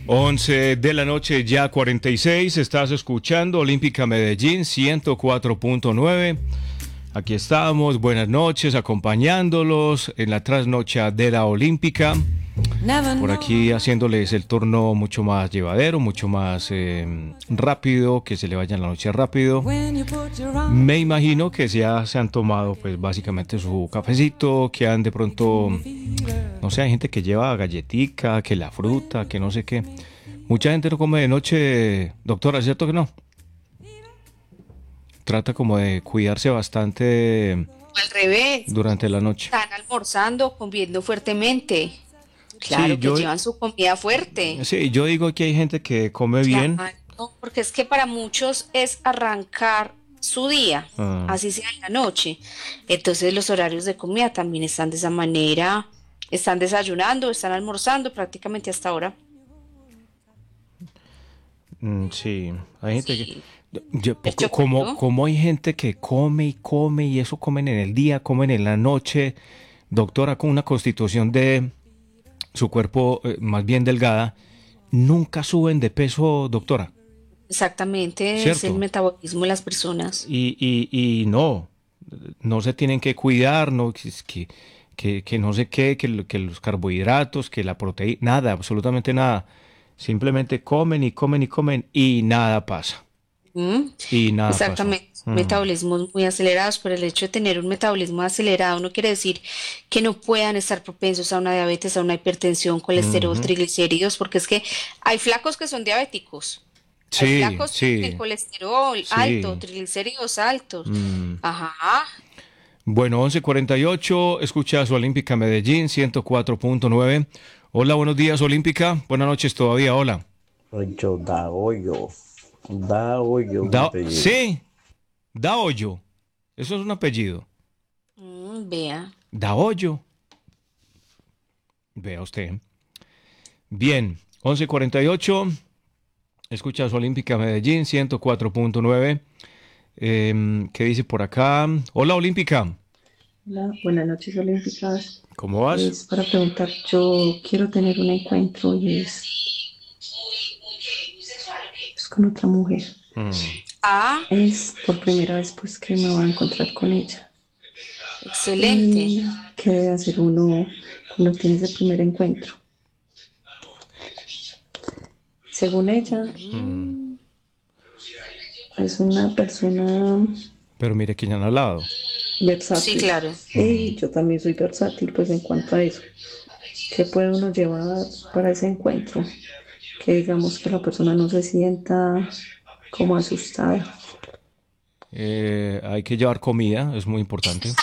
11 de la noche, ya 46. Estás escuchando Olímpica Medellín 104.9. Aquí estamos, buenas noches, acompañándolos en la trasnochadera olímpica. Por aquí haciéndoles el turno mucho más llevadero, mucho más rápido, que se le vaya la noche rápido. Me imagino que ya se han tomado pues básicamente su cafecito, que han de pronto, no sé, hay gente que lleva galletica, que la fruta, que no sé qué. Mucha gente no come de noche, doctora, ¿cierto que no? Trata como de cuidarse bastante Al revés, durante la noche. están almorzando, comiendo fuertemente. Sí, Claro que llevan su comida fuerte. yo digo que hay gente que come bien. Claro, porque es que para muchos es arrancar su día, Ah, así sea en la noche. Entonces los horarios de comida también están de esa manera. Están desayunando, están almorzando prácticamente hasta ahora. sí, hay gente que... Sí, el como, chocolate. como hay gente que come y come y eso comen en el día, comen en la noche, doctora, con una constitución de su cuerpo más bien delgada, nunca suben de peso, doctora, Exactamente, es el ¿cierto? metabolismo de las personas. Y no se tienen que cuidar, no, que no sé qué, que los carbohidratos, que la proteína, nada, absolutamente nada. Simplemente comen y comen y comen y nada pasa. ¿Mm? Y nada pasó. Exactamente, metabolismos muy acelerados, pero el hecho de tener un metabolismo acelerado no quiere decir que no puedan estar propensos a una diabetes, a una hipertensión, colesterol, Ujú. triglicéridos, porque es que hay flacos que son diabéticos, hay Sí, flacos que tienen sí, colesterol alto, sí. triglicéridos altos. Mm. Ajá, Bueno, 11:48, escucha su Olímpica Medellín 104.9. Hola, buenos días, Olímpica. Buenas noches todavía, hola. Yo da hoyo. Da hoyo mi apellido. Sí, da hoyo. Eso es un apellido. vea. Da hoyo. Vea usted. Bien, 11:48, escucha su Olímpica Medellín 104.9. ¿Qué dice por acá? Hola, Olímpica. Hola, buenas noches olímpicas. ¿Cómo vas? Es para preguntar, yo quiero tener un encuentro y es con otra mujer. Mm. Ah, Es por primera vez pues que me voy a encontrar con ella. excelente. ¿Y qué debe hacer uno cuando tiene ese primer encuentro? Según ella, Mm, es una persona Pero mire que ya han hablado. sí, versátil. claro. Y yo también soy versátil pues en cuanto a eso. ¿Qué puede uno llevar para ese encuentro? Que digamos que la persona no se sienta como asustada. Hay que llevar comida, es muy importante.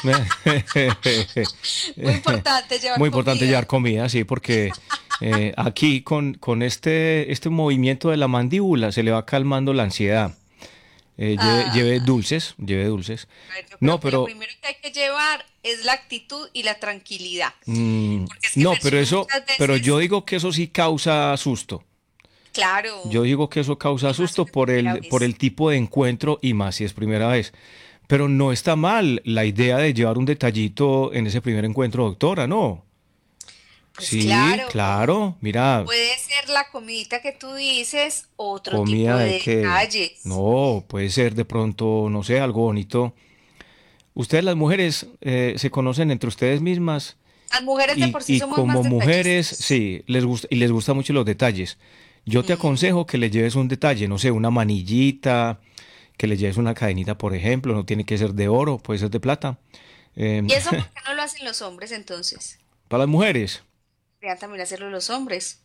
Muy importante llevar Muy importante comida. llevar comida, sí, porque aquí con este movimiento de la mandíbula se le va calmando la ansiedad. Lleve Ah. dulces, lleve dulces. A ver, yo No, creo que lo pero primero que hay que llevar es la actitud y la tranquilidad. mm, Porque es que no, pero Fercho, eso, muchas pero yo veces, digo que eso sí causa susto. Yo claro, digo que eso causa y más susto una primera por vez. el tipo de encuentro y más si es primera vez. Pero no está mal la idea de llevar un detallito en ese primer encuentro, doctora, ¿no? Pues Sí, claro, claro, mira, puede ser la comidita que tú dices, otro tipo comida de de qué. detalles. No, puede ser de pronto, no sé, algo bonito. Ustedes las mujeres se conocen entre ustedes mismas Las mujeres de por sí y somos más como mujeres, detallistas. sí, les gusta y les gustan mucho los detalles. Yo te Mm. aconsejo que le lleves un detalle, no sé, una manillita, que le lleves una cadenita, por ejemplo, no tiene que ser de oro, puede ser de plata. Eh, ¿Y eso por qué no lo hacen los hombres entonces? para las mujeres, Deberían también hacerlo los hombres.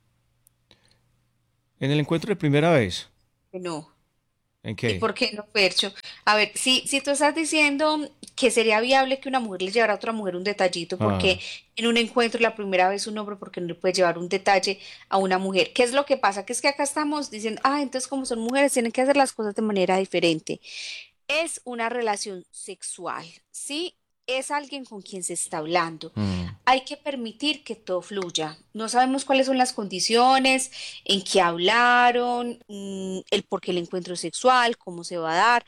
en el encuentro de primera vez, Que no. ¿en ¿Y qué? por qué no, Percho? A ver, si tú estás diciendo que sería viable que una mujer le llevara a otra mujer un detallito, porque Ah, en un encuentro la primera vez un hombre, porque no le puede llevar un detalle a una mujer? ¿Qué es lo que pasa? Que es que acá estamos diciendo, ah, entonces como son mujeres tienen que hacer las cosas de manera diferente. Es una relación sexual, ¿sí? Es alguien con quien se está hablando. mm. Hay que permitir que todo fluya. No sabemos cuáles son las condiciones, en qué hablaron, el por qué el encuentro sexual, cómo se va a dar.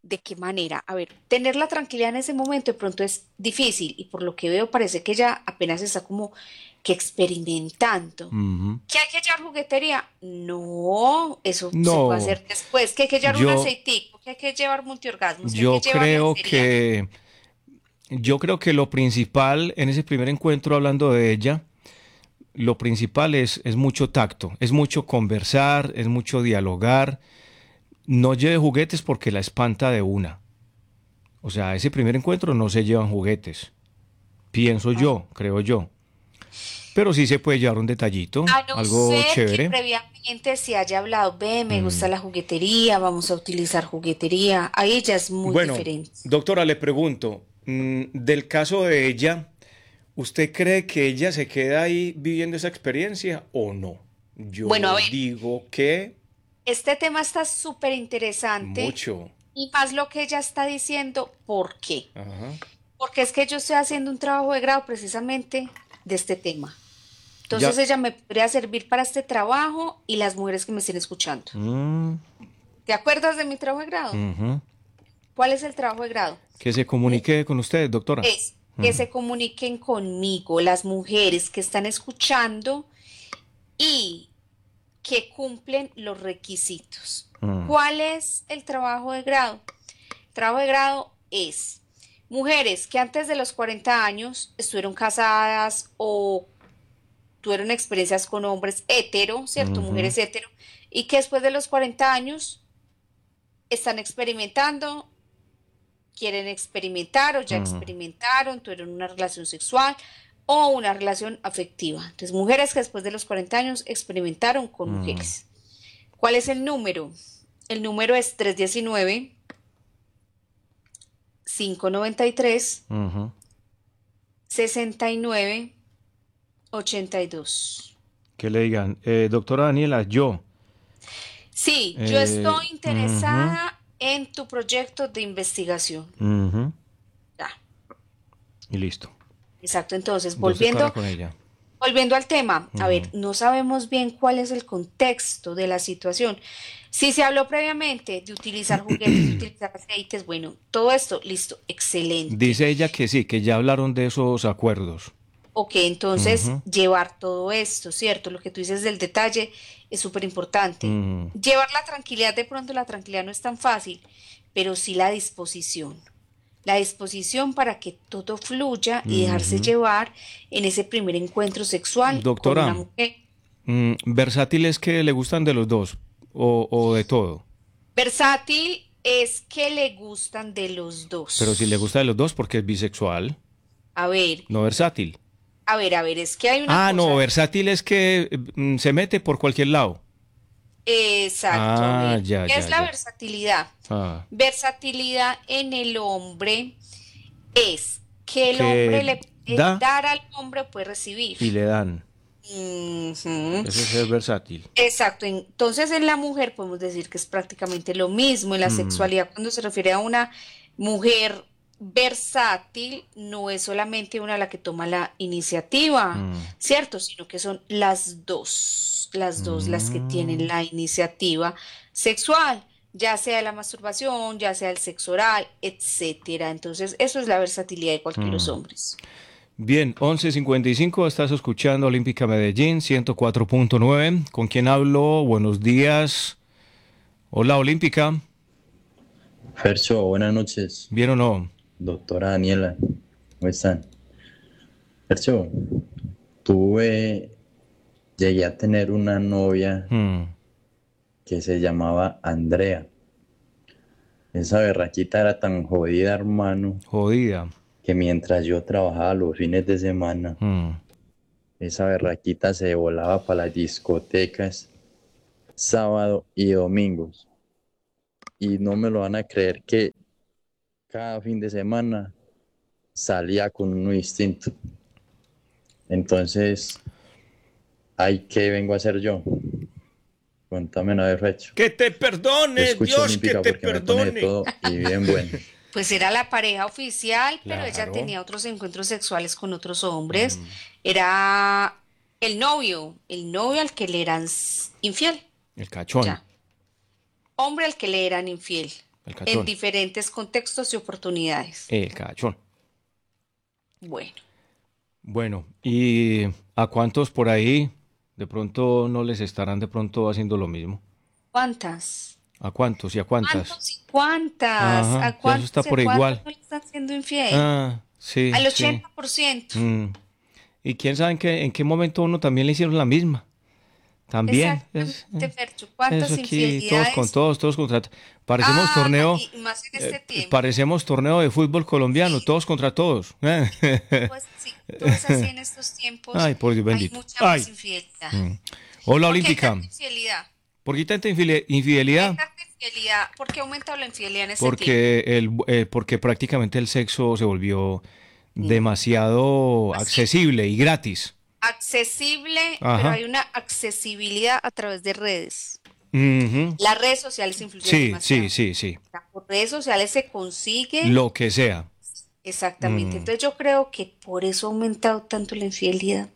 ¿De qué manera? A ver, tener la tranquilidad en ese momento de pronto es difícil y por lo que veo parece que ella apenas está como que experimentando. Ujú. ¿Que hay que llevar juguetería? No, eso se puede No, hacer después. ¿Que hay que llevar un yo, aceitico? ¿Que hay que llevar multiorgasmos? ¿Que hay que yo llevar creo lencería? que, yo creo que lo principal en ese primer encuentro hablando de ella, lo principal es mucho tacto, es mucho conversar, es mucho dialogar. No lleve juguetes porque la espanta de una. O sea, ese primer encuentro no se llevan juguetes. Pienso Ah, yo, creo yo. Pero sí se puede llevar un detallito, a no algo ser que chévere. previamente se haya hablado, ve, me gusta Mm. la juguetería, vamos a utilizar juguetería. Ahí ya es muy Bueno, diferente. doctora, le pregunto, del caso de ella, ¿usted cree que ella se queda ahí viviendo esa experiencia o no? Bueno, a Yo ver, digo que este tema está súper interesante mucho. y más lo que ella está diciendo, ¿por qué? Ajá. Porque es que yo estoy haciendo un trabajo de grado precisamente de este tema. Entonces Ya. ella me podría servir para este trabajo y las mujeres que me estén escuchando. Mm, ¿Te acuerdas de mi trabajo de grado? ujú. ¿Cuál es el trabajo de grado? Que se Mu- comunique con usted, doctora. Es que Mm, se comuniquen conmigo las mujeres que están escuchando y que cumplen los requisitos. mm, ¿Cuál es el trabajo de grado? El trabajo de grado es mujeres que antes de los 40 años estuvieron casadas o tuvieron experiencias con hombres hetero, ¿cierto? ujú, Mujeres hetero, y que después de los 40 años están experimentando, quieren experimentar o ya mm, experimentaron, tuvieron una relación sexual o una relación afectiva. Entonces, mujeres que después de los 40 años experimentaron con mm, mujeres. ¿Cuál es el número? El número es 319 ujú. 593 69 82. Que le digan, doctora Daniela, yo. Sí, yo eh, estoy ujú, interesada en tu proyecto de investigación. ujú, Ya, y listo. exacto. Entonces, Dos se para volviendo, con ella. volviendo al tema, a ver, Ujú, no sabemos bien cuál es el contexto de la situación. Si se habló previamente de utilizar juguetes, de utilizar aceites, bueno, todo esto, listo, excelente. dice ella que sí, que ya hablaron de esos acuerdos. Ok, entonces Ujú, llevar todo esto, ¿cierto? Lo que tú dices del detalle es súper importante. ujú, Llevar la tranquilidad, de pronto la tranquilidad no es tan fácil, pero sí la disposición. La disposición para que todo fluya y dejarse ujú. llevar en ese primer encuentro sexual con una Doctora, mujer. versátiles que le gustan de los dos o de todo. Versátil es que le gustan de los Pero si le dos. gusta de los dos porque es bisexual, A ver, no versátil. es que hay una Ah, no, cosa. versátil es que se mete por cualquier lado. Exacto, a Ah, ver, ya, ¿qué ya, es la ya. versatilidad? Ah, Versatilidad en el hombre es que el hombre que le puede da dar al hombre o puede recibir. y le dan. Ujú. Eso es ser versátil. Exacto, entonces en la mujer podemos decir que es prácticamente lo mismo. En la Mm, sexualidad, cuando se refiere a una mujer versátil, no es solamente una la que toma la iniciativa, mm, ¿cierto? Sino que son las dos las que tienen mm, la iniciativa sexual, ya sea la masturbación, ya sea el sexo oral, etcétera. Entonces, eso es la versatilidad igual que los mm. hombres. Bien, 11:55, estás escuchando Olímpica Medellín 104.9. ¿Con quién hablo? Buenos días. Hola, Olímpica. Fercho, buenas noches, ¿Bien o no? doctora Daniela, ¿cómo están? Fercho, tuve, llegué a tener una novia Mm, que se llamaba Andrea. Esa berraquita era tan jodida, hermano, jodida. que mientras yo trabajaba los fines de semana, Mm, esa berraquita se volaba para las discotecas sábado y domingos. Y no me lo van a creer que cada fin de semana salía con uno distinto. Entonces, ay, ¿qué vengo a hacer yo? Contame no haber hecho. Que te Yo perdone, escucho Dios que Olímpica te porque me pone de perdone. todo y bien bueno. Pues era la pareja oficial, pero ella Claro. tenía otros encuentros sexuales con otros hombres. Mm, Era el novio al que le eran infiel, el cachón. ya. Hombre al que le eran infiel. El en cachón. diferentes contextos y oportunidades. El cachón. Bueno, Bueno, ¿y a cuántos por ahí de pronto no les estarán de pronto haciendo lo mismo? ¿cuántas? ¿A cuántos y a cuántas? ¿Cuántos y cuántas? Ajá, ¿A ya eso está cuántos y a por cuántas igual. no le están siendo infiel? Ah, sí, Al sí. 80%. Mm. Y quién sabe en qué momento uno también le hicieron la misma. También. Exactamente, Fercho. Eso ¿Cuántas aquí, todos con infidelidades? todos, todos contra... Parecemos Ah, torneo, y más en este tiempo. parecemos torneo de fútbol colombiano, Sí, todos contra todos. pues sí, todo es así en estos tiempos. Ay, por Dios Hay bendito. mucha más Ay. infidelidad. Mm. Hola, ¿Por qué hay Olímpica. tanta infidelidad? ¿Por qué tanta ¿Por qué hay infidelidad? tanta infidelidad? ¿Por qué ha aumentado la infidelidad en este tiempo? Porque prácticamente el sexo se volvió Sí. demasiado Así, accesible y gratis. accesible, pero Ajá. hay una accesibilidad a través de redes. Ujú. Las redes sociales influyen Sí, sí, demasiado. sí, sí. O sea, por redes sociales se consigue Lo que sea. exactamente. Mm. Entonces yo creo que por eso ha aumentado tanto la infidelidad.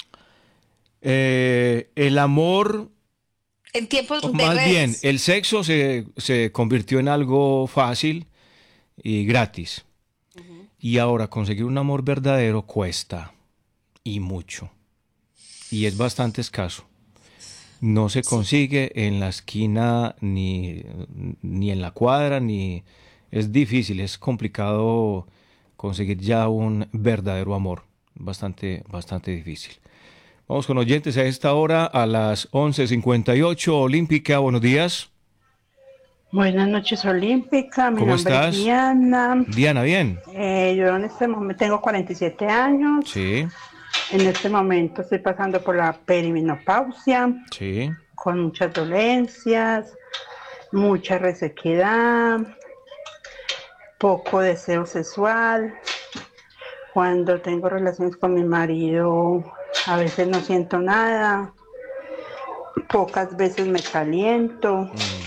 El amor, En tiempos o de más bien, redes. el sexo se convirtió en algo fácil y gratis. Ujú. Y ahora conseguir un amor verdadero cuesta y mucho. Y es bastante escaso. No se Sí. consigue en la esquina ni en la cuadra, ni es difícil, es complicado conseguir ya un verdadero amor. Bastante, bastante difícil. Vamos con oyentes a esta hora, a las 11:58. Olímpica, buenos días. Buenas noches, Olímpica. Mi ¿Cómo nombre es estás? Diana. Diana, bien. Yo en este momento tengo 47 años. Sí, En este momento estoy pasando por la perimenopausia, sí. con muchas dolencias, mucha resequedad, poco deseo sexual. Cuando tengo relaciones con mi marido, a veces no siento nada, pocas veces me caliento. Mm,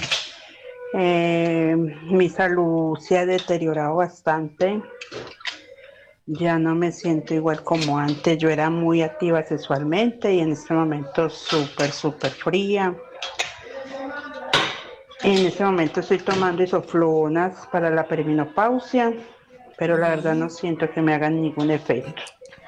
Mi salud se ha deteriorado bastante. Ya no me siento igual como antes. Yo era muy activa sexualmente y en este momento súper, súper fría. En este momento estoy tomando isoflavonas para la perimenopausia, pero la verdad no Ujú. siento que me hagan ningún efecto.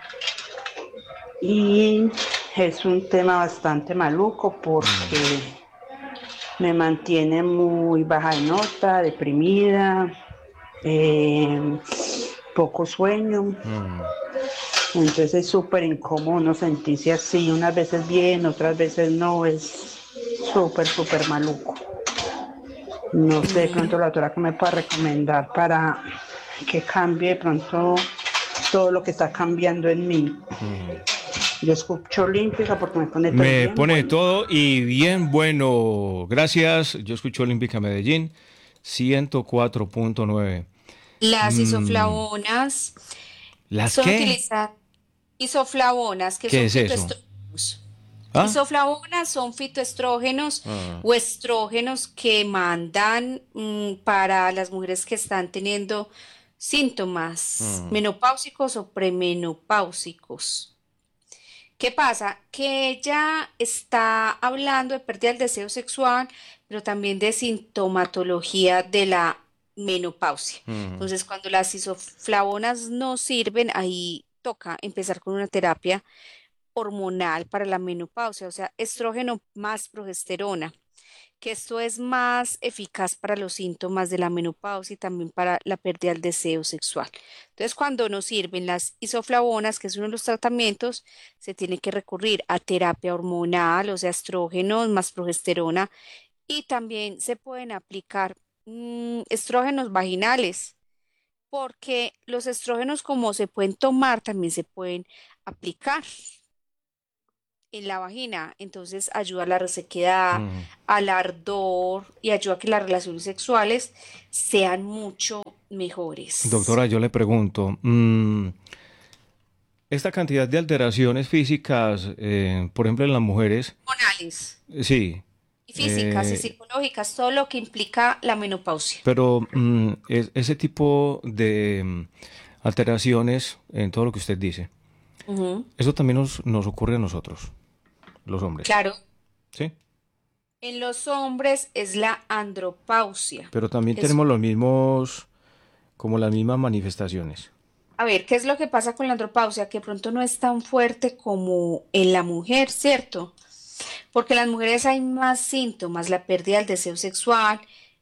Y es un tema bastante maluco mm, porque me mantiene muy baja de nota, deprimida, eh, poco sueño. mm. Entonces es súper incómodo uno sentirse así, unas veces bien, otras veces no, es súper, súper maluco. No sé de pronto Mm. la autora que me pueda recomendar para que cambie de pronto todo lo que está cambiando en mí. Mm. Yo escucho Olímpica porque me pone todo Me bien, pone bueno. todo y bien bueno. Gracias. Yo escucho Olímpica Medellín 104.9. Las Mm, isoflavonas ¿las son qué? utilizadas, isoflavonas, que ¿Qué son es eso? fitoestrógenos. ¿Ah? Isoflavonas son fitoestrógenos Ah, o estrógenos que mandan para las mujeres que están teniendo síntomas mm, menopáusicos o premenopáusicos. ¿Qué pasa? Que ella está hablando de pérdida del deseo sexual, pero también de sintomatología de la menopausia. mm, Entonces, cuando las isoflavonas no sirven, ahí toca empezar con una terapia hormonal para la menopausia, o sea, estrógeno más progesterona, que esto es más eficaz para los síntomas de la menopausia y también para la pérdida del deseo sexual. Entonces, cuando nos sirven las isoflavonas, que es uno de los tratamientos, se tiene que recurrir a terapia hormonal, o sea, estrógenos más progesterona, y también se pueden aplicar estrógenos vaginales, porque los estrógenos como se pueden tomar, también se pueden aplicar en la vagina, entonces ayuda a la resequedad, mm. al ardor y ayuda a que las relaciones sexuales sean mucho mejores. Doctora, yo le pregunto, esta cantidad de alteraciones físicas, por ejemplo, en las mujeres, Hormonales sí, y físicas y eh, psicológicas, todo lo que implica la menopausia. pero ese tipo de alteraciones en todo lo que usted dice, Ujú. eso también nos ocurre a nosotros, los hombres, Claro, ¿sí? En los hombres es la andropausia. Pero también Es, tenemos los mismos, como las mismas manifestaciones. a ver, ¿qué es lo que pasa con la andropausia? Que pronto no es tan fuerte como en la mujer, ¿cierto? Porque en las mujeres hay más síntomas, la pérdida del deseo sexual,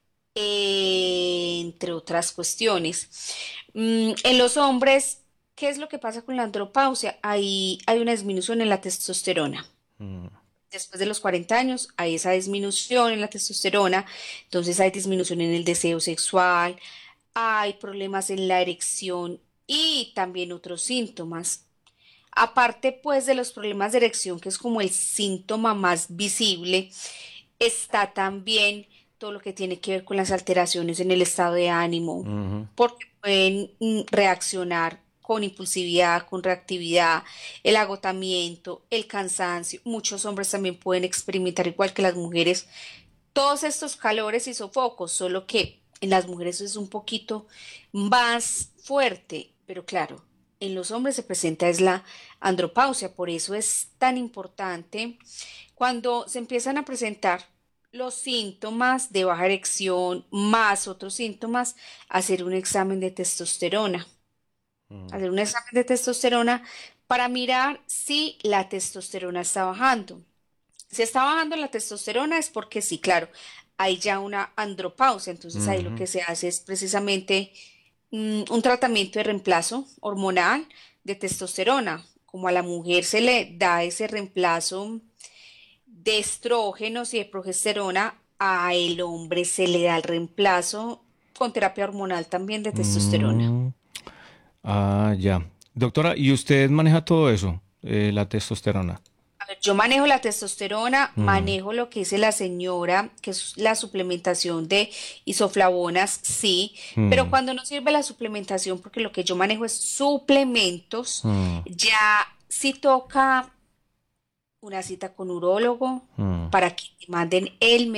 entre otras cuestiones. En los hombres, ¿qué es lo que pasa con la andropausia? Hay una disminución en la testosterona. Mm, Después de los 40 años hay esa disminución en la testosterona, entonces hay disminución en el deseo sexual, hay problemas en la erección y también otros síntomas. Aparte, pues, de los problemas de erección, que es como el síntoma más visible, está también todo lo que tiene que ver con las alteraciones en el estado de ánimo, ujú. porque pueden reaccionar con impulsividad, con reactividad, el agotamiento, el cansancio. Muchos hombres también pueden experimentar, igual que las mujeres, todos estos calores y sofocos, solo que en las mujeres es un poquito más fuerte, pero claro, en los hombres se presenta es la andropausia, por eso es tan importante cuando se empiezan a presentar los síntomas de baja erección más otros síntomas, hacer un examen de testosterona, Mm. hacer un examen de testosterona para mirar si la testosterona está bajando. Si está bajando la testosterona es porque sí, claro, hay ya una andropausia, entonces ahí lo Ujú. que se hace es precisamente un tratamiento de reemplazo hormonal de testosterona. Como a la mujer se le da ese reemplazo de estrógenos y de progesterona, a el hombre se le da el reemplazo con terapia hormonal también de testosterona. Mm, ya. Doctora, ¿y usted maneja todo eso? La testosterona. A ver, yo manejo la testosterona, Mm, manejo lo que dice la señora, que es la suplementación de isoflavonas, sí, pero mm, cuando no sirve la suplementación, porque lo que yo manejo es suplementos, mm, ya sí toca una cita con urólogo mm. para que te manden el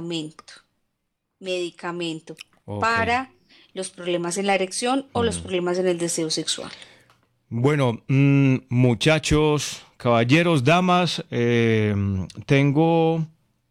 medicamento Ok. para los problemas en la erección o los Mm. problemas en el deseo sexual. Bueno, muchachos, caballeros, damas, tengo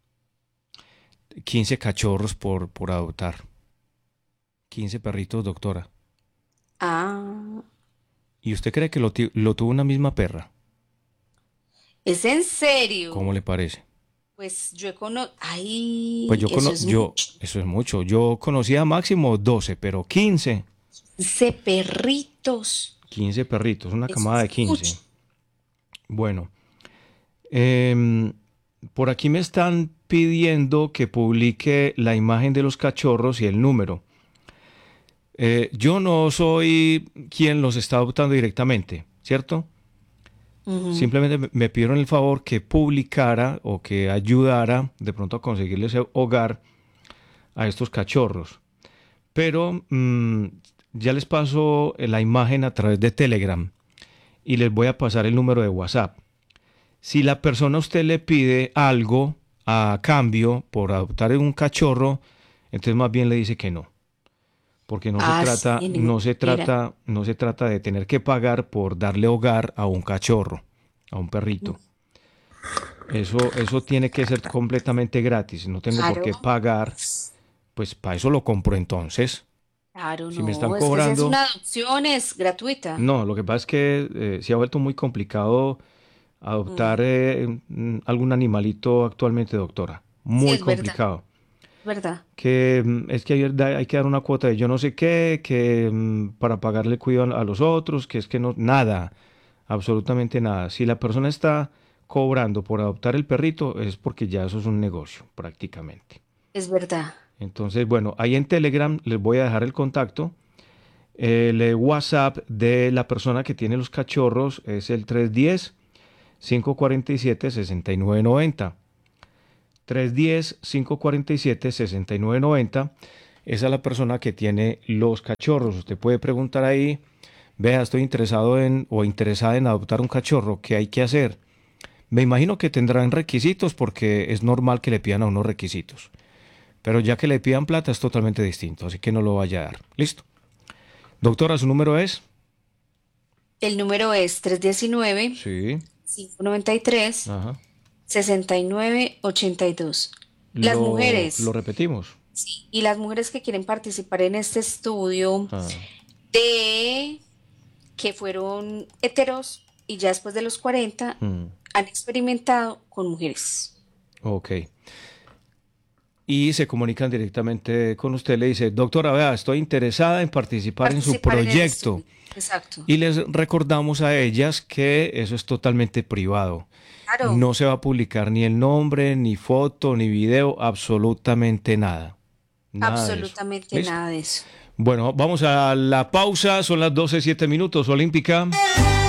15 cachorros por adoptar. 15 perritos, doctora. Ah, ¿Y usted cree que lo tuvo una misma perra? ¿es en ¿Cómo serio? le parece? Pues yo conozco, Pues ay, eso es mucho. eso es mucho. Yo conocía máximo 12, pero 15. 15 perritos, 15 perritos, una eso camada de es mucho. 15. Bueno, em, por aquí me están pidiendo que publique la imagen de los cachorros y el número. Yo no soy quien los está adoptando directamente, ¿cierto? Ujú. Simplemente me pidieron el favor que publicara o que ayudara de pronto a conseguirles hogar a estos cachorros. Pero ya les paso la imagen a través de Telegram y les voy a pasar el número de WhatsApp. Si la persona a usted le pide algo a cambio por adoptar un cachorro, entonces más bien le dice que no. Porque Ah, sí, de ninguna manera. no se trata de tener que pagar por darle hogar a un cachorro, a un perrito. Eso tiene que ser completamente gratis. No tengo por Claro, qué pagar, pues para eso lo compro entonces. claro, Si me están no, es que si es cobrando, una adopción es gratuita. no, lo que pasa es que se ha vuelto muy complicado adoptar Mm, algún animalito actualmente, doctora. sí, Muy complicado. es verdad. Que es que hay que dar una cuota de yo no sé qué, que para pagarle cuidado a los otros, que es que no, nada, absolutamente nada. Si la persona está cobrando por adoptar el perrito, es porque ya eso es un negocio, prácticamente. Es verdad. Entonces, bueno, ahí en Telegram les voy a dejar el contacto. El WhatsApp de la persona que tiene los cachorros es el 310-547-6990. 310-547-6990. Esa es la persona que tiene los cachorros. Usted puede preguntar ahí, vea, estoy interesado en o interesada en adoptar un cachorro, ¿qué hay que hacer? Me imagino que tendrán requisitos porque es normal que le pidan a unos requisitos. Pero ya que le pidan plata es totalmente distinto, así que no lo vaya a dar. ¿Listo? Doctora, ¿su número es? El número es Sí. 319 593 Ajá. 6982. Las Lo mujeres, repetimos. sí, y las mujeres que quieren participar en este estudio Ah, de que fueron heteros y ya después de los 40 mm, han experimentado con mujeres. ok. Y se comunican directamente con usted, le dice, doctora, vea, estoy interesada en participar en su Participar en el proyecto. estudio. Exacto. Y les recordamos a ellas que eso es totalmente privado. Claro, No se va a publicar ni el nombre, ni foto, ni video, absolutamente nada. Nada de eso. absolutamente ¿Listo? nada de eso. Bueno, vamos a la pausa. Son las 12:07 Olímpica.